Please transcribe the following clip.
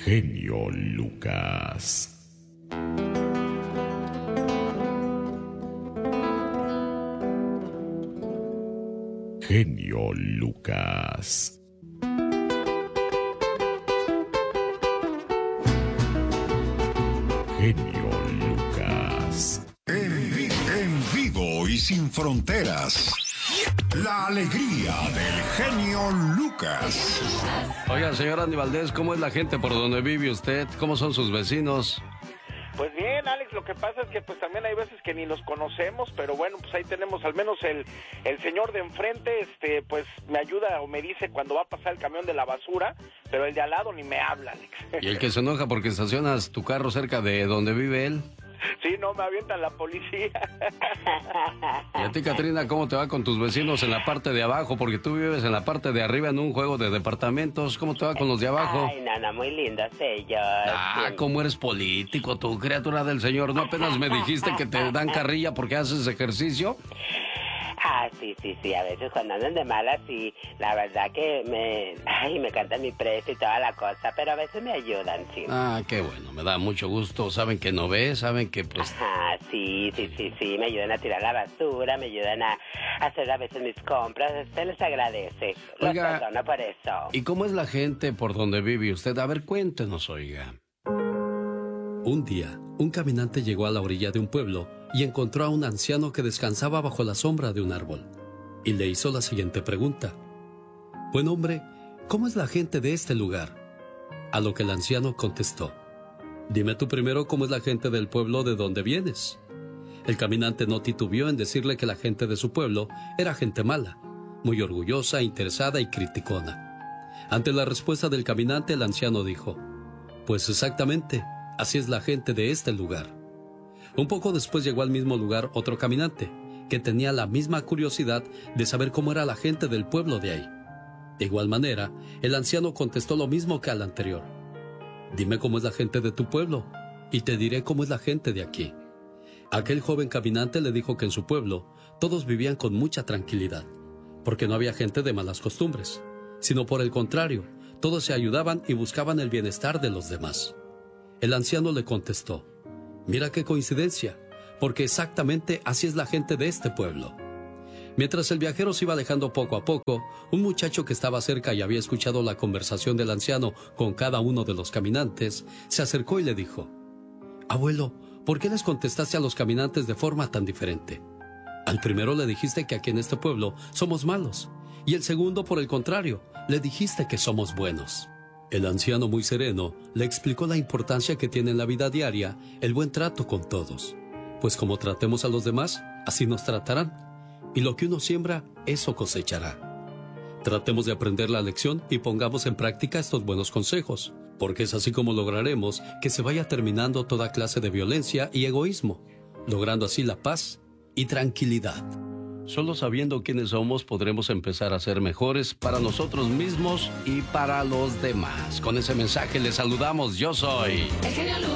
Genio Lucas. Genio Lucas. Genio Lucas. En vivo y sin fronteras. La alegría del genio Lucas. Oiga, señor Andy Valdés, ¿cómo es la gente por donde vive usted? ¿Cómo son sus vecinos? Pues bien, Alex, lo que pasa es que pues también hay veces que ni nos conocemos, pero bueno, pues ahí tenemos al menos el señor de enfrente, pues me ayuda o me dice cuando va a pasar el camión de la basura, pero el de al lado ni me habla, Alex. ¿Y el que se enoja porque estacionas tu carro cerca de donde vive él? Sí, no, me avientan la policía. ¿Y a ti, Catrina, cómo te va con tus vecinos en la parte de abajo? Porque tú vives en la parte de arriba en un juego de departamentos. ¿Cómo te va con los de abajo? Ay, no, muy lindos ellos. ¿Cómo eres político, tú, criatura del Señor? ¿No apenas me dijiste que te dan carrilla porque haces ejercicio? Sí, a veces cuando andan de malas, sí, la verdad que me cantan mi precio y toda la cosa, pero a veces me ayudan, sí. Qué bueno, me da mucho gusto. Saben que no ves, saben que pues... Sí, me ayudan a tirar la basura, me ayudan a hacer a veces mis compras, se les agradece. Oiga, los perdono por eso. ¿Y cómo es la gente por donde vive usted? A ver, cuéntenos, oiga. Un día, un caminante llegó a la orilla de un pueblo y encontró a un anciano que descansaba bajo la sombra de un árbol. Y le hizo la siguiente pregunta. Buen hombre, ¿cómo es la gente de este lugar? A lo que el anciano contestó. Dime tú primero cómo es la gente del pueblo de donde vienes. El caminante no titubeó en decirle que la gente de su pueblo era gente mala, muy orgullosa, interesada y criticona. Ante la respuesta del caminante, el anciano dijo, pues exactamente, así es la gente de este lugar. Un poco después llegó al mismo lugar otro caminante, que tenía la misma curiosidad de saber cómo era la gente del pueblo de ahí. De igual manera, el anciano contestó lo mismo que al anterior. Dime cómo es la gente de tu pueblo, y te diré cómo es la gente de aquí. Aquel joven caminante le dijo que en su pueblo todos vivían con mucha tranquilidad, porque no había gente de malas costumbres, sino por el contrario, todos se ayudaban y buscaban el bienestar de los demás. El anciano le contestó, mira qué coincidencia, porque exactamente así es la gente de este pueblo. Mientras el viajero se iba alejando poco a poco, un muchacho que estaba cerca y había escuchado la conversación del anciano con cada uno de los caminantes, se acercó y le dijo, abuelo, ¿por qué les contestaste a los caminantes de forma tan diferente? Al primero le dijiste que aquí en este pueblo somos malos, y el segundo, por el contrario, le dijiste que somos buenos. El anciano, muy sereno, le explicó la importancia que tiene en la vida diaria el buen trato con todos, pues como tratemos a los demás, así nos tratarán, y lo que uno siembra, eso cosechará. Tratemos de aprender la lección y pongamos en práctica estos buenos consejos, porque es así como lograremos que se vaya terminando toda clase de violencia y egoísmo, logrando así la paz y tranquilidad. Solo sabiendo quiénes somos podremos empezar a ser mejores para nosotros mismos y para los demás. Con ese mensaje les saludamos. Yo soy...